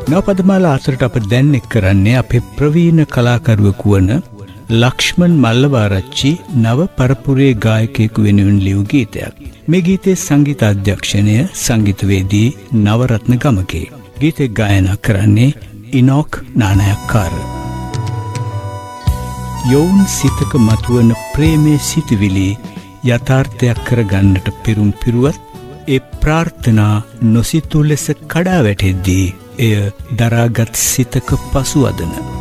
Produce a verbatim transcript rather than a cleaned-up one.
නවපදමාලා අතරට අප දැන් එක් කරන්නේ අපේ ප්‍රවීණ කලාකරුවෙකු වන ලක්ෂ්මන් මල්ලවාරච්චි නව පරපුරේ ගායකයෙකු වෙනුවෙන් ලියූ ගීතයක්. මේ ගීතයේ සංගීත අධ්‍යක්ෂණය සංගීතවේදී නවරත්න ගමගේ. ගීතය ගායනා කරන්නේ ඉනොක් නානායක්කාර. යොවුන් සිතක මතුවන ප්‍රේමේ සිටිවිලි යථාර්ථයක් කර ගන්නට පිරුම් පිරුවත් ඒ ප්‍රාර්ථනා නොසිතූ ලෙස කඩා වැටෙද්දී එය දරාගත් සිතක පසුවදන